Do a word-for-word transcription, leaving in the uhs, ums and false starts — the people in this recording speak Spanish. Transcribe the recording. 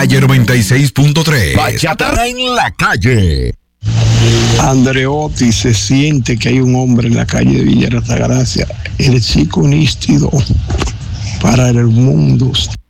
Calle noventa y seis punto tres. Bachata en la calle. Andreotti, se siente que hay un hombre en la calle de Villa Altagracia, el chico nístido para el mundo.